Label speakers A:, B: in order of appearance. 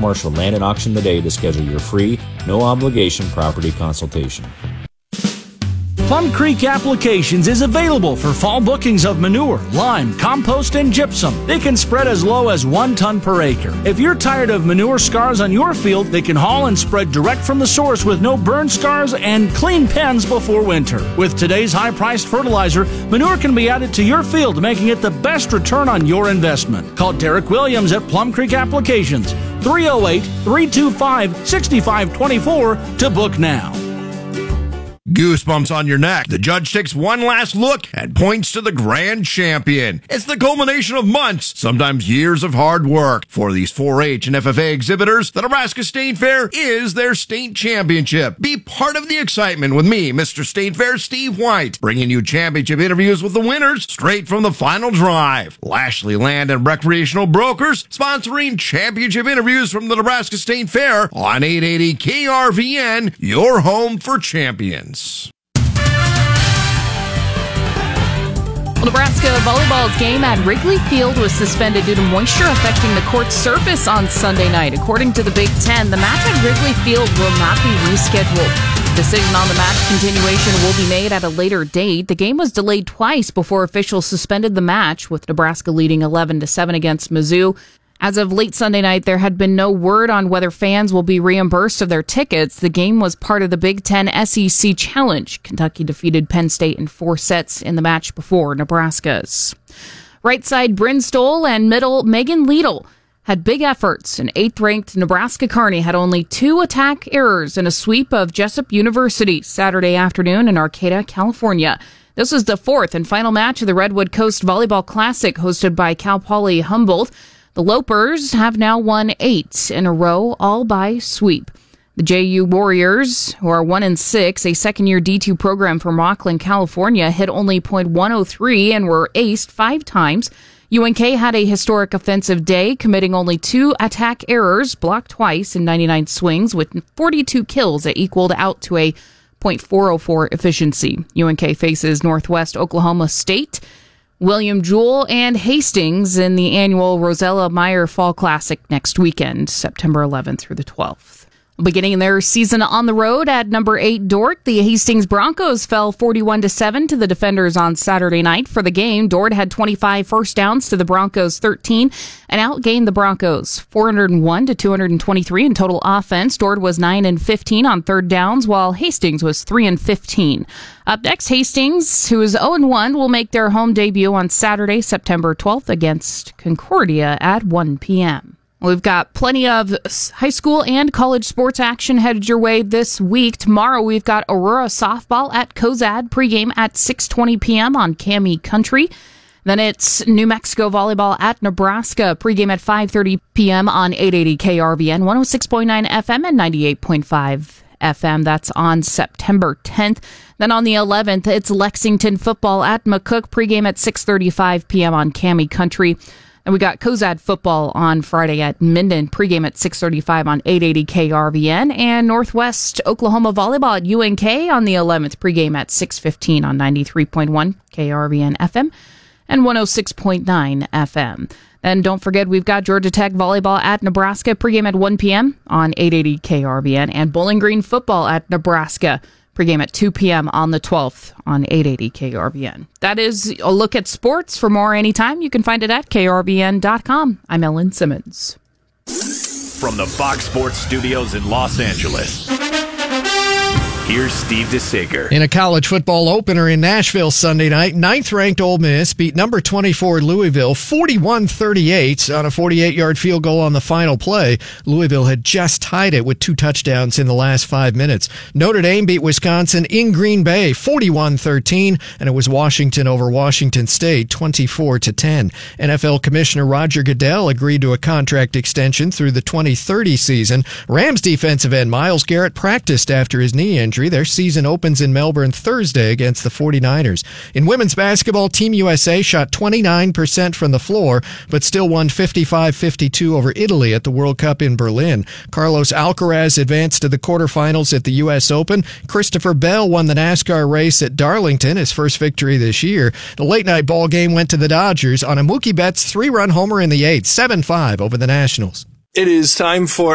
A: Marshall Land and Auction today to schedule your free, no-obligation property consultation.
B: Plum Creek Applications is available for fall bookings of manure, lime, compost, and gypsum. They can spread as low as 1 ton per acre. If you're tired of manure scars on your field, they can haul and spread direct from the source with no burn scars and clean pens before winter. With today's high-priced fertilizer, manure can be added to your field, making it the best return on your investment. Call Derek Williams at Plum Creek Applications, 308-325-6524 to book now.
C: Goosebumps on your neck. The judge takes one last look and points to the grand champion. It's the culmination of months, sometimes years of hard work. For these 4-H and FFA exhibitors, the Nebraska State Fair is their state championship. Be part of the excitement with me, Mr. State Fair Steve White, bringing you championship interviews with the winners straight from the final drive. Lashley Land and Recreational Brokers sponsoring championship interviews from the Nebraska State Fair on 880 KRVN, your home for champions.
D: Nebraska volleyball's game at Wrigley Field was suspended due to moisture affecting the court surface on Sunday night. According to the Big Ten, the match at Wrigley Field will not be rescheduled. Decision on the match continuation will be made at a later date. The game was delayed twice before officials suspended the match, with Nebraska leading 11-7 against Mizzou. As of late Sunday night, there had been no word on whether fans will be reimbursed of their tickets. The game was part of the Big Ten SEC Challenge. Kentucky defeated Penn State in 4 sets in the match before Nebraska's. Right side Bryn Stoll and middle Megan Liedl had big efforts. An 8th-ranked Nebraska Kearney had only 2 attack errors in a sweep of Jessup University Saturday afternoon in Arcata, California. This was the 4th and final match of the Redwood Coast Volleyball Classic hosted by Cal Poly Humboldt. The Lopers have now won 8 in a row, all by sweep. The JU Warriors, who are 1-6, a second-year D2 program from Rockland, California, hit only .103 and were aced 5 times. UNK had a historic offensive day, committing only 2 attack errors, blocked twice in 99 swings, with 42 kills that equaled out to a .404 efficiency. UNK faces Northwest Oklahoma State, William Jewell, and Hastings in the annual Rosella Meyer Fall Classic next weekend, September 11th through the 12th. Beginning their season on the road at number 8 Dordt, the Hastings Broncos fell 41-7 to the Defenders on Saturday night. For the game, Dordt had 25 first downs to the Broncos 13 and outgained the Broncos 401-223 in total offense. Dordt was 9-15 on third downs, while Hastings was 3-15. Up next, Hastings, who is 0-1, will make their home debut on Saturday, September 12th against Concordia at 1 p.m. We've got plenty of high school and college sports action headed your way this week. Tomorrow, we've got Aurora softball at Cozad, pregame at 6:20 p.m. on Cami Country. Then it's New Mexico volleyball at Nebraska, pregame at 5:30 p.m. on 880 KRVN, 106.9 FM and 98.5 FM. That's on September 10th. Then on the 11th, it's Lexington football at McCook, pregame at 6:35 p.m. on Cami Country. And we got Cozad football on Friday at Minden, pregame at 6:35 on 880 KRVN, and Northwest Oklahoma volleyball at UNK on the 11th, pregame at 6:15 on 93.1 KRVN FM and 106.9 FM. And don't forget, we've got Georgia Tech volleyball at Nebraska, pregame at 1 p.m. on 880 KRVN, and Bowling Green football at Nebraska, pregame at 2 p.m. on the 12th on 880 KRVN. That is a look at sports. For more anytime, you can find it at krvn.com. I'm Ellen Simmons.
E: From the Fox Sports Studios in Los Angeles, here's Steve DeSager.
F: In a college football opener in Nashville Sunday night, 9th-ranked Ole Miss beat number 24 Louisville 41-38 on a 48-yard field goal on the final play. Louisville had just tied it with 2 touchdowns in the last 5 minutes. Notre Dame beat Wisconsin in Green Bay 41-13, and it was Washington over Washington State 24-10. NFL Commissioner Roger Goodell agreed to a contract extension through the 2030 season. Rams defensive end Myles Garrett practiced after his knee injury. Their season opens in Melbourne Thursday against the 49ers. In women's basketball, Team USA shot 29% from the floor, but still won 55-52 over Italy at the World Cup in Berlin. Carlos Alcaraz advanced to the quarterfinals at the U.S. Open. Christopher Bell won the NASCAR race at Darlington, his first victory this year. The late-night ball game went to the Dodgers on a Mookie Betts 3-run homer in the 8th, 7-5 over the Nationals.
G: It is time for